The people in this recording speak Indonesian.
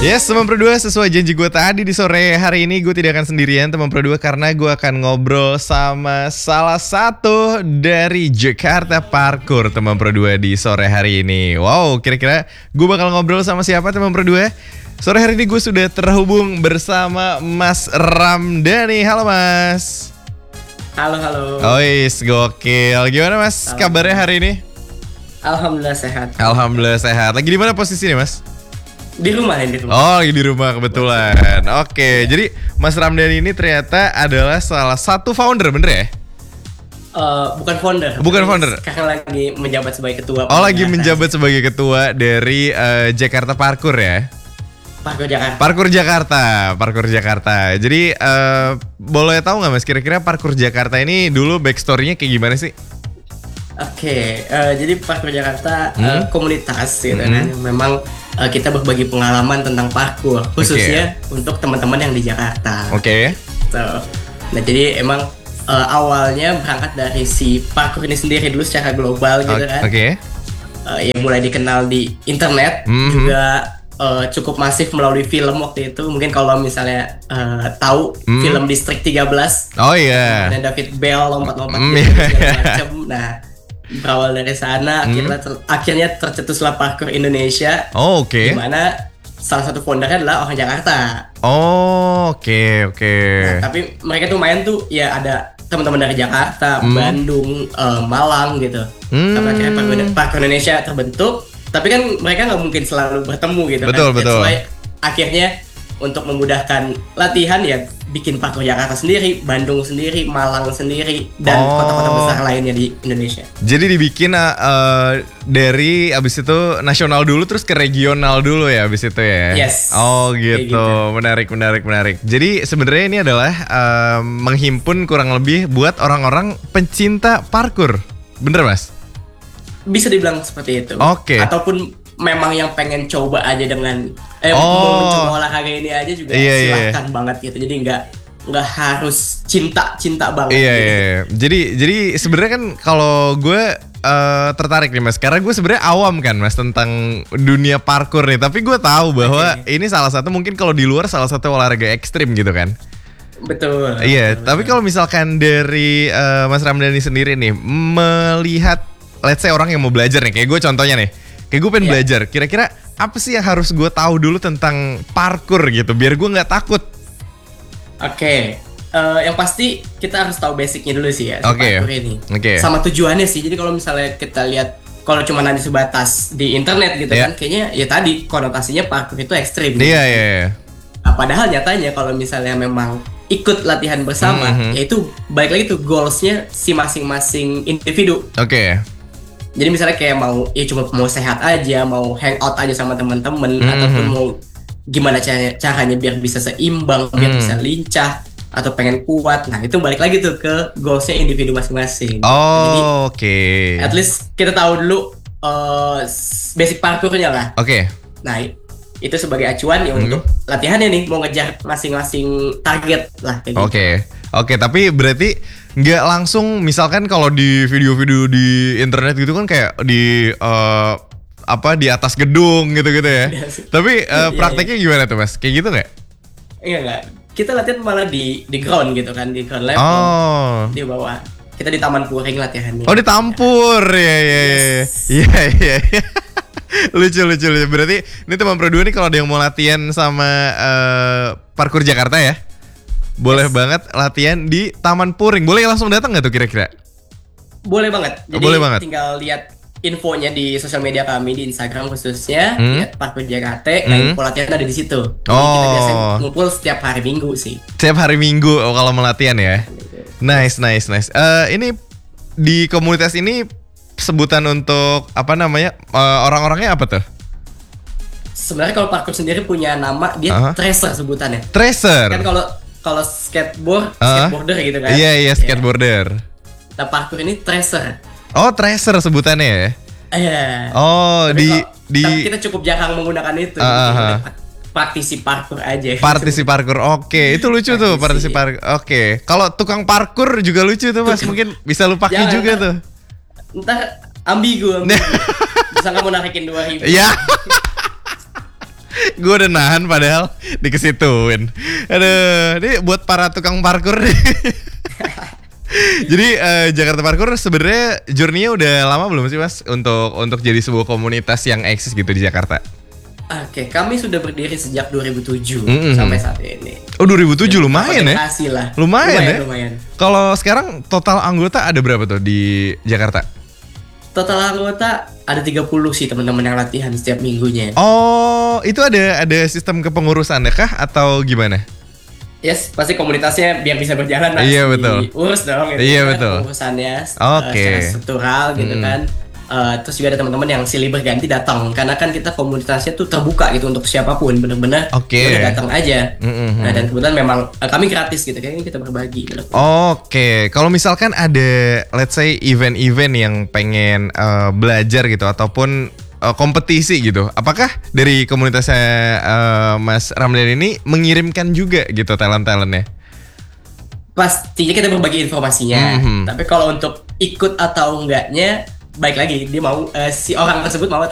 Yes, teman Pro 2, sesuai janji gue tadi di sore hari ini gue tidak akan sendirian teman Pro 2 karena gue akan ngobrol sama salah satu dari Jakarta Parkour teman Pro 2 di sore hari ini. Wow, kira-kira gue bakal ngobrol sama siapa teman Pro 2? Sore hari ini gue sudah terhubung bersama Mas Ramdhani. Halo Mas. Halo. Ois, gokil. Gimana Mas kabarnya hari ini? Alhamdulillah sehat. Alhamdulillah sehat. Lagi di mana posisinya Mas? Di rumah. Oh, lagi di rumah kebetulan. Oke, jadi Mas Ramdhani ini ternyata adalah salah satu founder, bener ya? Bukan founder. Bukan founder. Sekarang lagi menjabat sebagai ketua. Oh, lagi menjabat sebagai ketua dari Jakarta Parkour ya? Parkour Jakarta. Jadi boleh tahu nggak Mas, kira-kira Parkour Jakarta ini dulu backstory-nya kayak gimana sih? Oke, jadi Parkour Jakarta komunitas gitu kan. Memang kita berbagi pengalaman tentang parkour, khususnya untuk teman-teman yang di Jakarta. Oke. So, nah jadi emang awalnya berangkat dari si parkour ini sendiri dulu secara global gitu kan. Oke. Yang mulai dikenal di internet, juga cukup masif melalui film waktu itu. Mungkin kalau misalnya tahu film Distrik 13. Oh iya. Dan David Bell lompat-lompat gitu, segala macam. Nah, berawal dari sana akhirnya tercetuslah Parkour Indonesia. Oh, oke. Dimana salah satu foundernya adalah orang Jakarta. Oh, oke. Nah, tapi mereka tuh main tuh ya ada teman-teman dari Jakarta, Bandung, Malang gitu. Sampai akhirnya Parkour Indonesia terbentuk. Tapi kan mereka nggak mungkin selalu bertemu gitu. Betul. That's why akhirnya untuk memudahkan latihan ya bikin Parkour Jakarta sendiri, Bandung sendiri, Malang sendiri, dan kota-kota besar lainnya di Indonesia. Jadi dibikin dari abis itu nasional dulu terus ke regional dulu ya abis itu ya? Yes. Oh gitu. Gitu. Menarik. Jadi sebenarnya ini adalah menghimpun kurang lebih buat orang-orang pencinta parkour. Bener Mas? Bisa dibilang seperti itu. Oke. Ataupun memang yang pengen coba aja dengan mau mencoba olahraga ini aja juga silakan banget gitu. Jadi nggak harus cinta banget. Iya, gitu. iya. Jadi sebenarnya kan kalau gue tertarik nih Mas, karena gue sebenarnya awam kan Mas tentang dunia parkour nih. Tapi gue tahu bahwa ini salah satu mungkin kalau di luar salah satu olahraga ekstrim gitu kan. Betul. Iya. Tapi kalau misalkan dari Mas Ramdhani sendiri nih melihat, let's say orang yang mau belajar nih, kayak gue contohnya nih. Kayak gue pengen belajar, kira-kira apa sih yang harus gue tahu dulu tentang parkour gitu, biar gue nggak takut? Oke, yang pasti kita harus tahu basicnya dulu sih ya, parkour ini. Sama tujuannya sih, jadi kalau misalnya kita lihat, kalau cuma nanti sebatas di internet gitu kan, kayaknya ya tadi konotasinya parkour itu ekstrim. Iya. Nah, padahal nyatanya kalau misalnya memang ikut latihan bersama, yaitu balik lagi tuh goalsnya si masing-masing individu. Oke. Jadi misalnya kayak cuma mau sehat aja, mau hangout aja sama teman-teman, ataupun mau gimana caranya biar bisa seimbang, biar bisa lincah, atau pengen kuat. Nah itu balik lagi tuh ke goalsnya individu masing-masing. Jadi at least kita tahu dulu basic parkournya lah. Nah itu sebagai acuan ya untuk latihannya nih, mau ngejar masing-masing target lah. Oke, tapi berarti nggak langsung, misalkan kalau di video-video di internet gitu kan kayak di di atas gedung gitu-gitu ya. Tapi prakteknya gimana tuh Mas? Kayak gitu nggak? Enggak. Kita latihan malah di ground gitu kan, di ground level. Di bawah. Kita di Taman Puring latihannya. Oh, di Tampur. Iya. Lucu. Berarti ini teman Pro 2 nih kalau ada yang mau latihan sama Parkour Jakarta ya, boleh banget latihan di Taman Puring. Boleh langsung datang nggak tuh kira-kira? Boleh banget. Jadi tinggal lihat infonya di sosial media kami, di Instagram khususnya, lihat Parkour Jakarta. Nah, info latihan ada di situ. Jadi kita biasanya ngumpul setiap hari Minggu sih. Setiap hari Minggu kalau mau latihan ya. Nice. Ini di komunitas ini sebutan untuk apa namanya? Orang-orangnya apa tuh? Sebenarnya kalau parkour sendiri punya nama, dia tracer sebutannya. Tracer. Kan kalau skateboarder gitu kan. Iya, skateboarder. Nah, parkour ini tracer. Oh, tracer sebutannya ya? Iya. Oh, tapi kita cukup jarang menggunakan itu. Praktisi parkour aja. Praktisi parkour. Oke, itu lucu tuh praktisi parkour. Oke. Kalau tukang parkour juga lucu tuh Mas, mungkin bisa lu pakai juga tuh. Ntar ambigu. Bisa nggak mau narikin 2.000. Iya. Gue udah nahan padahal dikesituin. Aduh, ini buat para tukang parkur nih. Jadi Jakarta Parkour sebenarnya journey-nya udah lama belum sih Mas untuk jadi sebuah komunitas yang eksis gitu di Jakarta? Oke, kami sudah berdiri sejak 2007 sampai saat ini. Oh 2007 lumayan ya? Lah. Lumayan ya? Lumayan. Kalau sekarang total anggota ada berapa tuh di Jakarta? Total anggota ada 30 sih teman-teman yang latihan setiap minggunya. Oh, itu ada sistem kepengurusan kah atau gimana? Yes, pasti komunitasnya biar bisa berjalan Iya, betul. diurus dong gitu. Iya, betul. Pengurusannya Oke. secara struktural gitu kan. Terus juga ada teman-teman yang silih berganti datang karena kan kita komunitasnya tuh terbuka gitu untuk siapapun, bener-bener udah datang aja. Nah, dan kebetulan memang kami gratis gitu, kayaknya kita berbagi gitu. Oke, kalau misalkan ada let's say event-event yang pengen belajar gitu ataupun kompetisi gitu, apakah dari komunitasnya Mas Ramdan ini mengirimkan juga gitu talent-talentnya? Pastinya kita berbagi informasinya. Tapi kalau untuk ikut atau enggaknya, baik lagi dia mau si orang tersebut mau